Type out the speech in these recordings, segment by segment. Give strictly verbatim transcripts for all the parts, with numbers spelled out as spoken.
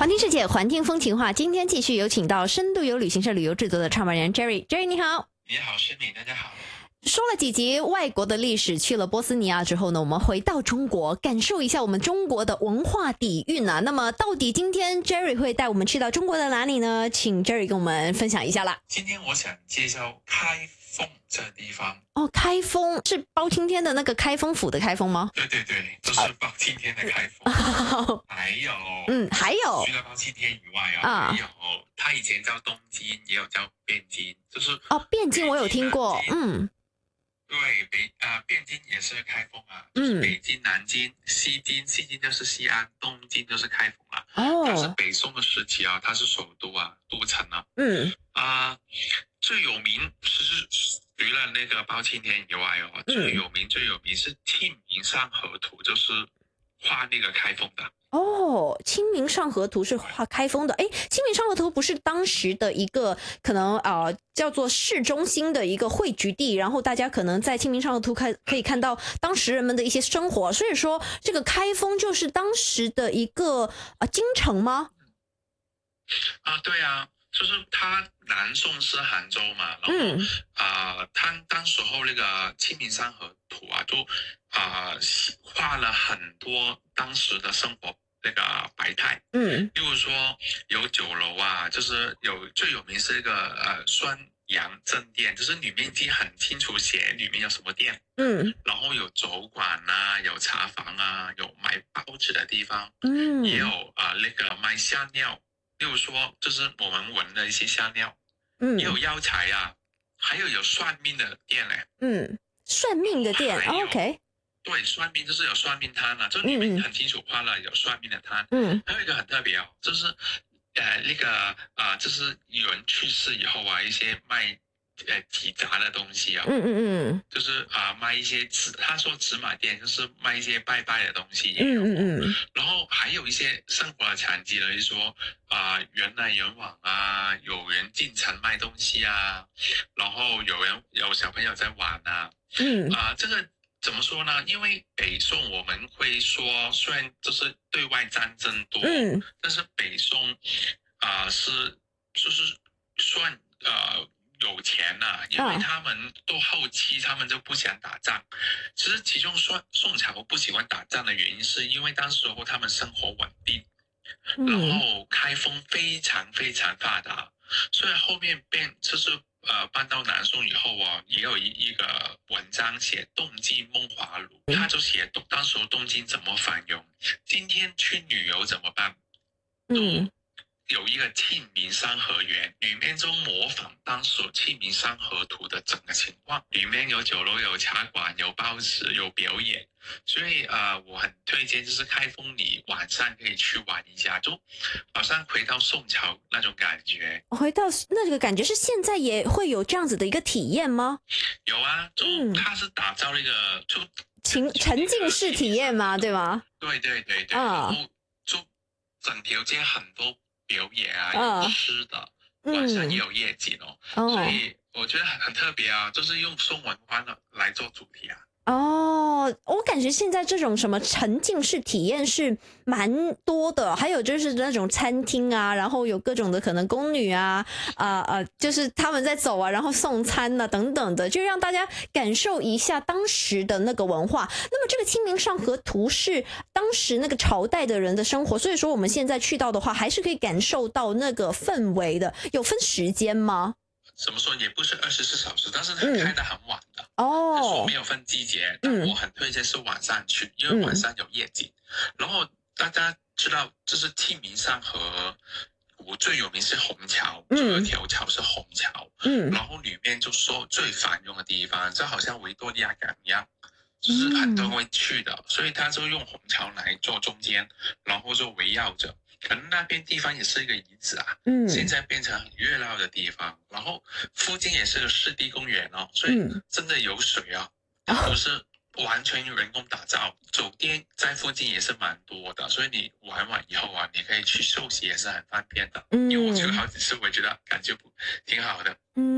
环听世界，环听风情话。今天继续有请到深度游旅行社旅游制作的创办人 Jerry。Jerry 你好。 你好，诗敏，大家好。 说了几集外国的历史，去了波斯尼亚之后呢，我们回到中国，感受一下我们中国的文化底蕴啊。那么到底今天 Jerry 会带我们去到中国的哪里呢？请 Jerry 跟我们分享一下啦。 今天我想介绍开封这个地方。 哦，开封是包青天的那个开封府的开封吗？ 对对对，就是包青天的开封。 哦、 还有， 嗯，还有除了包青天以外啊， 啊还有它以前叫东京，也有叫汴京，就是哦，汴京我有听过，嗯。 对，北啊、呃，汴京也是开封啊，就是北京、南京、西京，西京就是西安，东京就是开封啊。哦，它是北宋的时期啊，它是首都啊，都城啊。嗯啊、呃，最有名是除了那个包青天以外哦，最有名最有名是《清明上河图》，就是画那个开封的。 哦，清明上河图是画开封的。哎，清明上河图不是当时的一个可能呃叫做市中心的一个汇聚地，然后大家可能在清明上河图看可以看到当时人们的一些生活，所以说这个开封就是当时的一个啊、呃、京城吗？ 啊，对啊，就是他南宋是杭州嘛，然后啊、嗯呃，他当时候那个清明上河图啊，就啊、呃、画了很多当时的生活。那个百态，嗯，例如说有酒楼啊，就是有最有名是那个呃双阳正店，就是里面已经很清楚写里面有什么店，嗯，然后有酒馆啊，有茶房啊，有卖包子的地方，嗯，也有啊、呃、那个卖香料，例如说就是我们闻的一些香料，嗯，也有药材啊，还有有算命的店嘞，嗯， 算命的店、哦、，OK。 对，算命就是有算命摊啊，就里面很清楚画了有算命的摊。嗯，还有一个很特别哦，就是呃那个啊、呃，就是有人去世以后啊，一些卖呃几杂的东西啊、哦。嗯嗯嗯，就是啊、呃、卖一些纸，他说纸马店就是卖一些拜拜的东西也有、哦。嗯嗯嗯。然后还有一些生活的场景，例如说啊、呃、人来人往啊，有人进城卖东西啊，然后有人有小朋友在玩啊。嗯啊、呃、这个。怎么说呢？因为北宋我们会说，虽然就是对外战争多，嗯，但是北宋啊、呃、是就是算呃有钱呐、啊，因为他们到后期他们就不想打仗。其实其中宋宋朝不喜欢打仗的原因，是因为当时候他们生活稳定，嗯、然后开封非常非常发达，所以后面变就是。呃，搬到南宋以后啊，也有一一个文章写《东晋梦华录》，他就写东当时东京怎么繁荣，今天去旅游怎么办？嗯，有一个《清明上河园》，里面就模仿当时《清明上河图》的整个情况，里面有酒楼、有茶馆、有包子、有表演，所以呃，我很推荐，就是开封你晚上可以去玩一下，就好像回到宋朝那种感觉。 回到那个感觉是现在也会有这样子的一个体验吗？ 有啊，就它是打造了一个就情沉浸式体验嘛，对吗？ 对对对对，然后就整条街很多表演啊，有吃的，晚上也有夜景哦，所以我觉得很很特别啊，就是用宋文化来做主题啊。 哦，我感觉现在这种什么沉浸式体验是蛮多的，还有就是那种餐厅啊，然后有各种的可能宫女啊，啊、呃、呃，就是他们在走啊，然后送餐啊等等的，就让大家感受一下当时的那个文化。那么这个《清明上河图》是当时那个朝代的人的生活，所以说我们现在去到的话，还是可以感受到那个氛围的。有分时间吗？ 怎么说也不是二十四小时，但是它开得很晚的。哦、嗯，说没有分季节，但我很推荐是晚上去，嗯、因为晚上有夜景。然后大家知道，就是清明上河图最有名是虹桥，就有条桥是虹桥。嗯，然后里面就说最繁荣的地方，就好像维多利亚港一样。就是很多人会去的，所以他就用虹桥来做中间，然后就围绕着。可能那边地方也是一个遗址啊，嗯，现在变成很热闹的地方，然后附近也是个湿地公园哦，所以真的有水啊，它不是完全人工打造。酒店在附近也是蛮多的，所以你玩完以后啊，你可以去休息也是很方便的。嗯，因为我去了好几次，我觉得感觉不挺好的。 嗯，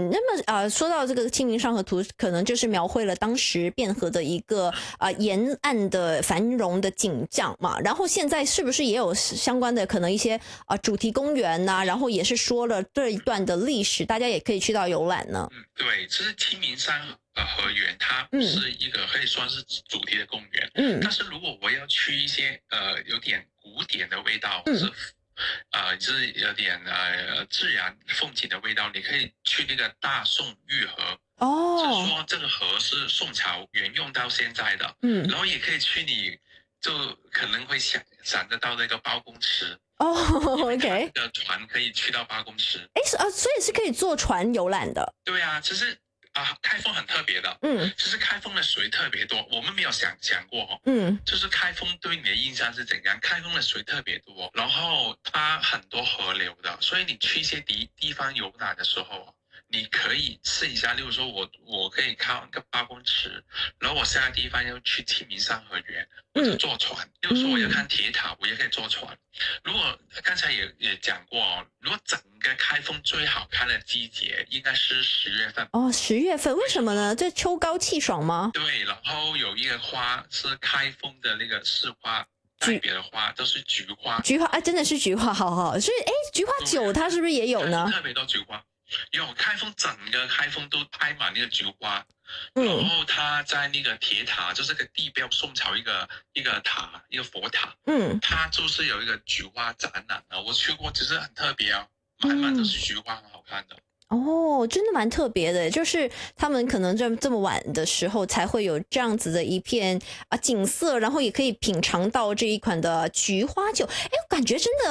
嗯，那么呃，说到这个《清明上河图》，可能就是描绘了当时汴河的一个呃沿岸的繁荣的景象嘛。然后现在是不是也有相关的可能一些啊、呃、主题公园呐、啊？然后也是说了这一段的历史，大家也可以去到游览呢。 嗯，对，其实清明上河园它是一个可以算是主题的公园。嗯，但是如果我要去一些呃有点古典的味道，嗯、是。呃，就是有点呃自然风景的味道，你可以去那个大宋御河哦，就是说这个河是宋朝沿用到现在的，嗯，然后也可以去你就可能会想想得到那个包公池哦 ，OK， 那个船可以去到包公池， 哎，啊，所以是可以坐船游览的， 对啊，其实。啊，开封很特别的，嗯，就是开封的水特别多，我们没有想想过哦，嗯，就是开封对你的印象是怎样？开封的水特别多，然后它很多河流的，所以你去一些地地方游览的时候，你可以试一下，例如说我我可以看一个八公池，然后我下个地方要去清明上河园，我就坐船，例如说我要看铁塔，我也可以坐船。如果刚才也也讲过哦，如果整个开封最好看的季节应该是十月份哦，十月份为什么呢？这秋高气爽吗？ 对，然后有一个花是开封的那个市花。代表的花都是菊花， 菊花啊，真的是菊花，好好。所以，哎，菊花酒它是不是也有呢？ 特别多菊花，有开封整个开封都开满那个菊花，嗯、然后它在那个铁塔，就是个地标宋朝一个一个塔，一个佛塔，嗯，它就是有一个菊花展览的，我去过，其实很特别啊，满满都是菊花，很好看的。 哦，真的蛮特别的，就是他们可能这这么晚的时候才会有这样子的一片啊景色，然后也可以品尝到这一款的菊花酒。哎，我感觉真的。